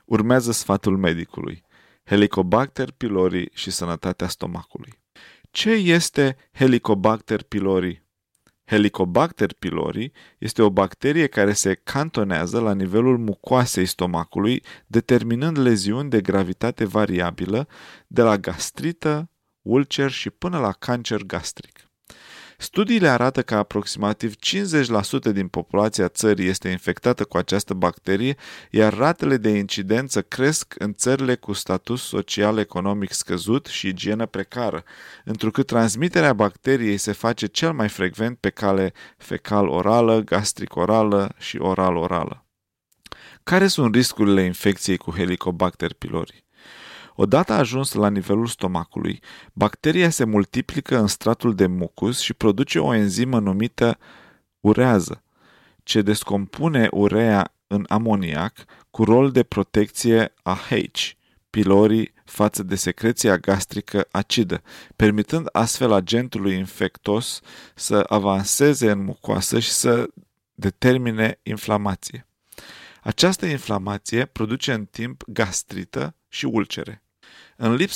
Urmează sfatul medicului. Helicobacter pylori și sănătatea stomacului. Ce este Helicobacter pylori? Helicobacter pylori este o bacterie care se cantonează la nivelul mucoasei stomacului, determinând leziuni de gravitate variabilă, de la gastrită, ulcer și până la cancer gastric. Studiile arată că aproximativ 50% din populația țării este infectată cu această bacterie, iar ratele de incidență cresc în țările cu status social-economic scăzut și igienă precară, întrucât transmiterea bacteriei se face cel mai frecvent pe cale fecal-orală, gastric-orală și oral-orală. Care sunt riscurile infecției cu Helicobacter pylori? Odată ajuns la nivelul stomacului, bacteria se multiplică în stratul de mucus și produce o enzimă numită urează, ce descompune urea în amoniac cu rol de protecție a H. pylori față de secreția gastrică acidă, permitând astfel agentului infectos să avanseze în mucoasă și să determine inflamație. Această inflamație produce în timp gastrită și ulcere. În lipsa